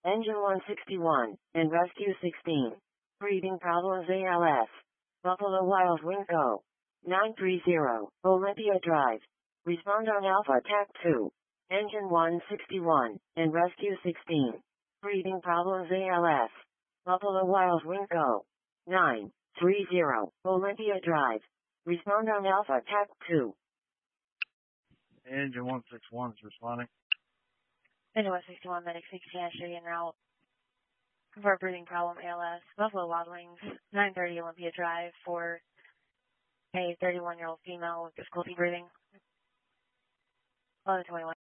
Engine 161, and Rescue 16. Breathing problems ALS. Buffalo Wild Wing Go. 930, Olympia Drive. Respond on Alpha TAC 2. Engine 161, and Rescue 16. Breathing problems ALS. Buffalo Wild Wing Go. 930, Olympia Drive. Respond on Alpha TAC 2. Engine 161 is responding. Engine 161, medic 60 en route for a breathing problem, ALS, Buffalo Wild Wings, 930 Olympia Drive for a 31-year-old female with difficulty breathing. 1121.